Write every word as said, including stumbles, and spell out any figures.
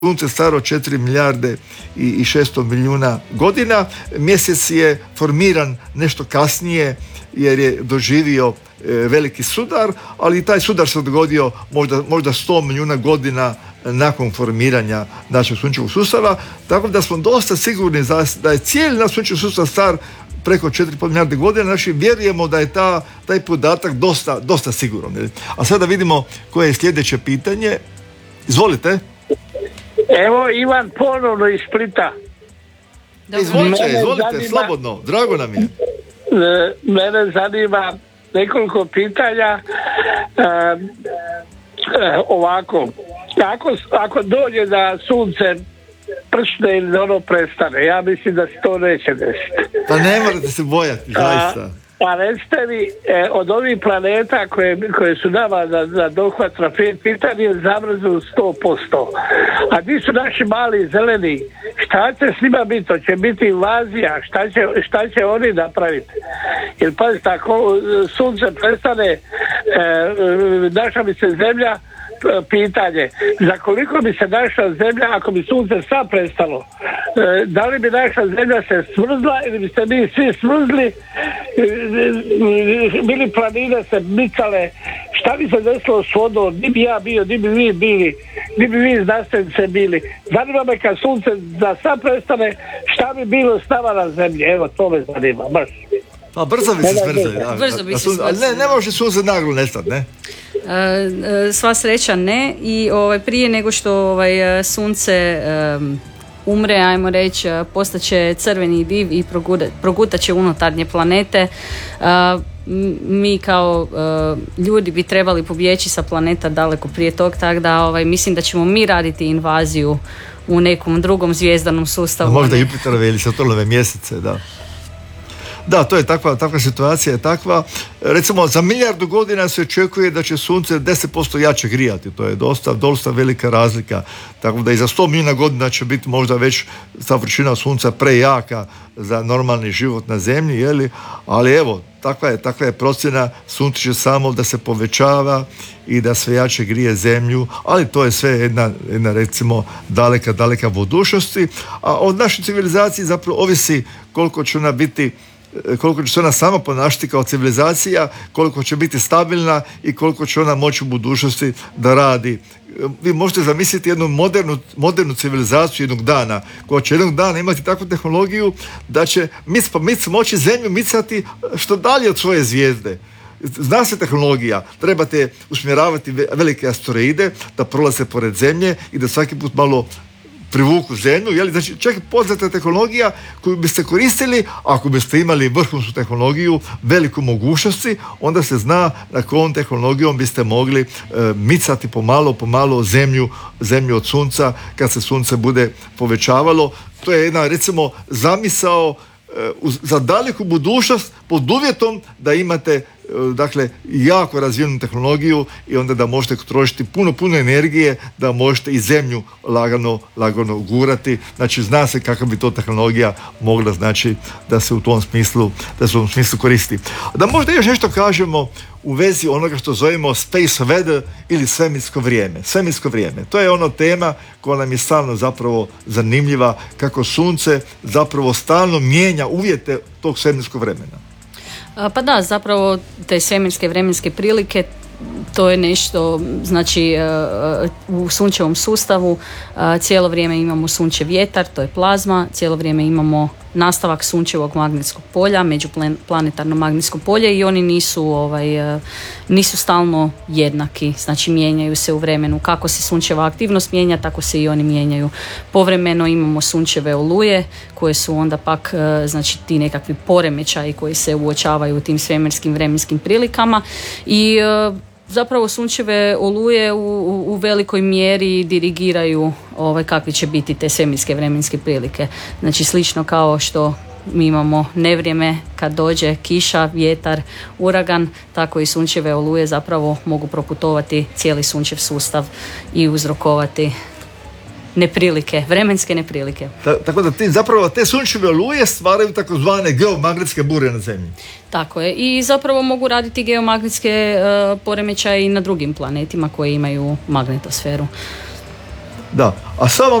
Sunce staro četiri milijarde i šesto milijuna godina. Mjesec je formiran nešto kasnije jer je doživio e, veliki sudar, ali taj sudar se dogodio možda, možda sto milijuna godina nakon formiranja našeg sunčevog sustava, tako da smo dosta sigurni da je cijeli naš sunčevi sustav star preko četiri i pol milijarde godina, znači vjerujemo da je ta, taj podatak dosta, dosta siguran. A sada vidimo koje je sljedeće pitanje. Izvolite. Evo Ivan ponovno iz Splita. Izvolite, izvolite, zanima, slobodno, drago nam je. Mene zanima nekoliko pitanja. E, e, ovako, ako, ako dođe da sunce pršne ili ono prestane, ja mislim da se to neće desiti. Pa ne morate se bojati, zaista. Pa recite mi, e, od ovih planeta koje, koje su nama na, na dohvat trafet, pitanje je zamrznu sto posto. A di su naši mali zeleni? Šta će s njima biti? To će biti invazija. Šta će, šta će oni napraviti? Jer pazite, ako sunce prestane, e, naša bi se zemlja, pitanje, za koliko bi se naša zemlja, ako bi sunce sad prestalo, da li bi naša zemlja se smrzla ili bi se mi svi smrzli, bili planine se micale, šta bi se desilo s vodom, di bi ja bio, di bi vi bili, di bi vi znanstvenice bili. Zanima me kad sunce da sad prestane, šta bi bilo s nama na zemlji, evo to me zanima, baš. Pa brzo bi se smrzali. Brzo bi se smrzali. Ne, ne može sunce naglo nestati, ne? Uh, sva sreća ne i ovaj, prije nego što ovaj, sunce um, umre, ajmo reći, postaće crveni div i progutat će unutarnje planete. Uh, mi kao uh, ljudi bi trebali pobjeći sa planeta daleko prije tog, tako da ovaj, mislim da ćemo mi raditi invaziju u nekom drugom zvijezdanom sustavu. A možda Jupiterove ili Saturnove mjesece, da. Da, to je takva, takva situacija je takva. Recimo, za milijardu godina se očekuje da će sunce deset posto jače grijati. To je dosta, dosta velika razlika. Tako da i za sto milijuna godina će biti možda već ta vršina sunca prejaka za normalni život na zemlji, jeli? Ali evo, takva je, takva je procjena, sunce će samo da se povećava i da sve jače grije zemlju, ali to je sve jedna, jedna recimo daleka, daleka budućnosti. A od naše civilizacije zapravo ovisi koliko će ona biti, koliko će se ona sama ponašati kao civilizacija, koliko će biti stabilna i koliko će ona moći u budućnosti da radi. Vi možete zamisliti jednu modernu, modernu civilizaciju jednog dana, koja će jednog dana imati takvu tehnologiju da će mic po mic moći zemlju micati što dalje od svoje zvijezde. Zna se tehnologija, trebate usmjeravati velike asteroide da prolaze pored zemlje i da svaki put malo privuku zemlju, jeli? Znači čak i poznata tehnologija koju biste koristili, ako biste imali vrhunsku tehnologiju, veliku mogućnosti, onda se zna na kojom tehnologijom biste mogli e, micati pomalo, pomalo zemlju, zemlju od sunca kad se sunce bude povećavalo. To je jedna, recimo, zamisao e, za daleku budućnost pod uvjetom da imate dakle jako razvijenu tehnologiju i onda da možete trošiti puno, puno energije da možete i zemlju lagano, lagano gurati. Znači zna se kakva bi to tehnologija mogla znači da se u tom smislu, da se u tom smislu koristi. Da možda još nešto kažemo u vezi onoga što zovemo space weather ili svemirsko vrijeme. Svemirsko vrijeme. To je ono tema koja nam je stalno zapravo zanimljiva, kako sunce zapravo stalno mijenja uvjete tog svemirskog vremena. Pa da, zapravo te svemirske vremenske prilike, to je nešto, znači u sunčevom sustavu cijelo vrijeme imamo sunčev vjetar, to je plazma, cijelo vrijeme imamo nastavak sunčevog magnetskog polja, međuplanetarno magnetsko polje i oni nisu, ovaj, nisu stalno jednaki, znači mijenjaju se u vremenu. Kako se sunčeva aktivnost mijenja, tako se i oni mijenjaju. Povremeno imamo sunčeve oluje koje su onda pak znači ti nekakvi poremećaji koji se uočavaju u tim svemirskim vremenskim prilikama i zapravo sunčeve oluje u, u, u velikoj mjeri dirigiraju ovaj, kakvi će biti te svemirske vremenske prilike. Znači slično kao što mi imamo nevrijeme kad dođe kiša, vjetar, uragan, tako i sunčeve oluje zapravo mogu proputovati cijeli sunčev sustav i uzrokovati neprilike, vremenske neprilike. Ta, tako da ti, zapravo te sunčeve oluje stvaraju takozvane geomagnetske bure na zemlji. Tako je. I zapravo mogu raditi geomagnetske uh, poremećaje i na drugim planetima koji imaju magnetosferu. Da, a samo